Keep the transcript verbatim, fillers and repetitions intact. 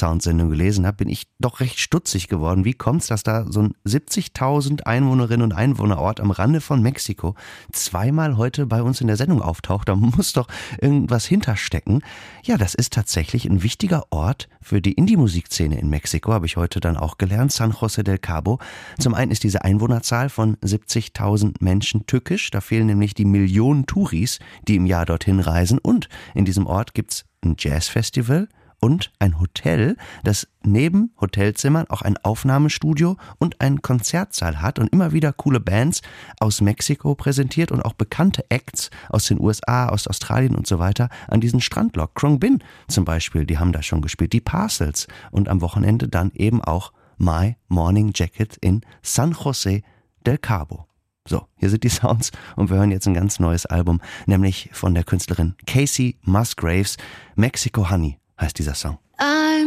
Soundsendung gelesen habe, bin ich doch recht stutzig geworden. Wie kommt's, dass da so ein siebzigtausend Einwohnerinnen und Einwohnerort am Rande von Mexiko zweimal heute bei uns in der Sendung auftaucht? Da muss doch irgendwas hinterstecken. Ja, das ist tatsächlich ein wichtiger Ort für die Indie-Musikszene in Mexiko, habe ich heute dann auch gelernt, San José del Cabo. Zum einen ist diese Einwohnerzahl von siebzigtausend Menschen tückisch, da fehlen nämlich die Millionen Touris, die im Jahr dorthin reisen, und in diesem Ort gibt's ein Jazzfestival und ein Hotel, das neben Hotelzimmern auch ein Aufnahmestudio und einen Konzertsaal hat und immer wieder coole Bands aus Mexiko präsentiert und auch bekannte Acts aus den U S A, aus Australien und so weiter an diesen Strand lockt. Khruangbin zum Beispiel, die haben da schon gespielt, die Parcels und am Wochenende dann eben auch My Morning Jacket in San José del Cabo. So, hier sind die Sounds und wir hören jetzt ein ganz neues Album, nämlich von der Künstlerin Kacey Musgraves. Mexico Honey heißt dieser Song.